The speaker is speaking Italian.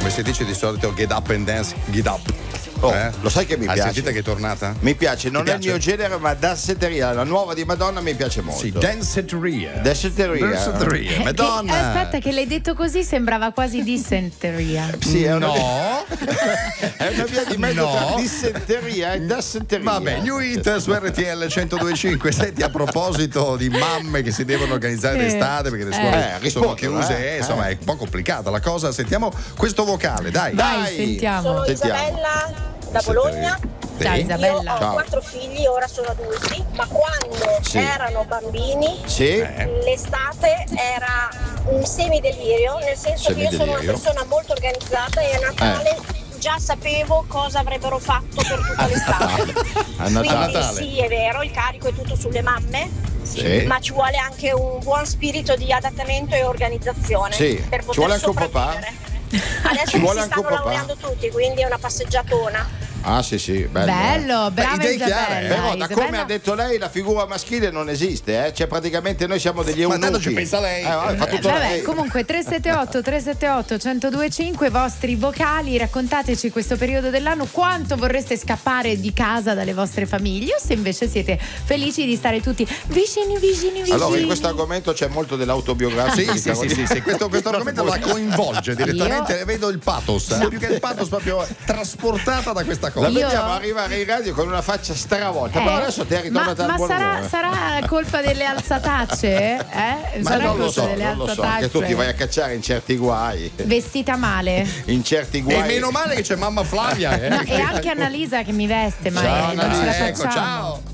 come si dice di solito, get up and dance, get up. Lo sai che mi piace? Sentite che è tornata? Mi piace, non è il mio genere, ma danceteria, la nuova di Madonna mi piace molto. Sì, danceteria. Danceteria. Madonna. Aspetta, che l'hai detto così, sembrava quasi dissenteria. Sì, è No. è una via di mezzo tra dissenteria e danceteria. Vabbè, New Hit su RTL 102.5. Senti, a proposito di mamme che si devono organizzare d'estate perché le scuole sono chiuse, insomma è un po' complicata la cosa. Sentiamo questo vocale, dai. Sentiamo. Sono Isabella da Bologna. Ciao Io Isabella. ho 4 figli, ora sono adulti, ma quando erano bambini l'estate era un semidelirio, nel senso che io sono una persona molto organizzata e a Natale già sapevo cosa avrebbero fatto per tutta l'estate. Quindi sì, è vero, il carico è tutto sulle mamme, ma ci vuole anche un buon spirito di adattamento e organizzazione per poter ci vuole anche un papà. sopravvivere. Adesso si stanno laureando tutti, quindi è una passeggiatina. Ah sì, bello, brava idee Isabella. chiare, Però da come ha detto lei la figura maschile non esiste, cioè praticamente noi siamo degli eunuchi. Ma tanto ci pensa lei. Fa tutto lei. Comunque 378 1025 i vostri vocali, raccontateci questo periodo dell'anno quanto vorreste scappare di casa dalle vostre famiglie o se invece siete felici di stare tutti vicini. Allora in questo argomento c'è molto dell'autobiografica. Sì, questo argomento la coinvolge direttamente, vedo il pathos, più che il pathos proprio trasportata da questa cosa. La vediamo arrivare in radio con una faccia stravolta, però adesso te ritornata al buon umore. Sarà colpa delle alzatacce? Ma sarà non lo colpa so, delle non lo so, alzatacce? che tu ti vai a cacciare in certi guai. Vestita male. In certi guai. E meno male che c'è mamma Flavia. E anche Annalisa che mi veste, ma Ciao, non ce la Annalisa, facciamo. ciao.